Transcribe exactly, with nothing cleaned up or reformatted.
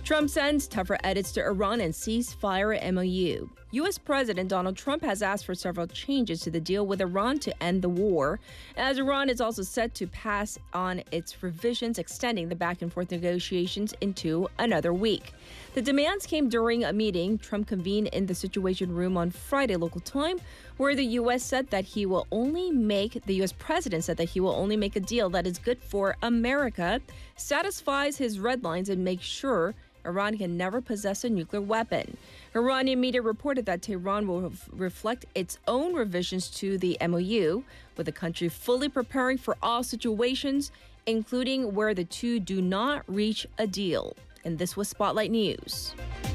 Trump sends tougher edits to Iran and ceasefire M O U. U S. President Donald Trump has asked for several changes to the deal with Iran to end the war, as Iran is also set to pass on its revisions, extending the back-and-forth negotiations into another week. The demands came during a meeting Trump convened in the Situation Room on Friday local time, where the U S said that he will only make, the U S president said that he will only make a deal that is good for America, satisfies his red lines, and makes sure Iran can never possess a nuclear weapon. Iranian media reported that Tehran will ref- reflect its own revisions to the M O U, with the country fully preparing for all situations, including where the two do not reach a deal. And this was Spotlight News.